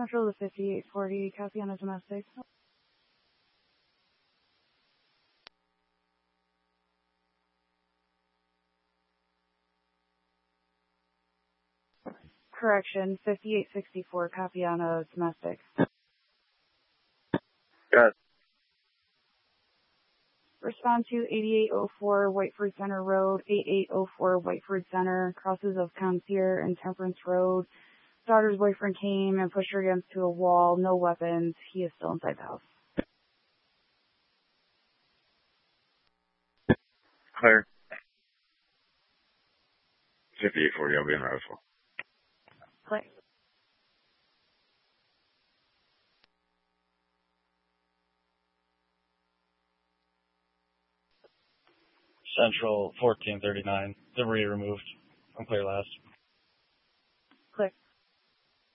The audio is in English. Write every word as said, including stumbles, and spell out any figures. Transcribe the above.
Central to fifty-eight forty, copy on a domestic. Correction, fifty-eight sixty-four, copy on a domestic. Good. Respond to eighty-eight oh four Whiteford Center Road, eighty-eight oh four Whiteford Center, crosses of Concierge and Temperance Road. Daughter's boyfriend came and pushed her against to a wall, no weapons. He is still inside the house. Clear. fifty-eight forty, I'll be in Roseville. Clear. Central fourteen thirty-nine, debris removed. I'm clear last.